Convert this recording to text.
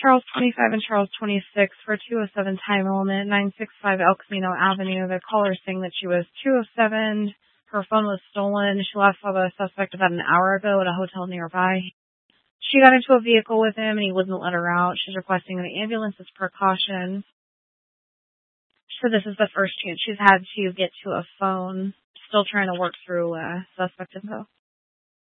Charles 25 and Charles 26 for 207 time element, 965 El Camino Avenue. The caller saying that she was 207. Her phone was stolen. She last saw the suspect about an hour ago at a hotel nearby. She got into a vehicle with him and he wouldn't let her out. She's requesting an ambulance as precaution. So this is the first chance she's had to get to a phone. Still trying to work through suspect info.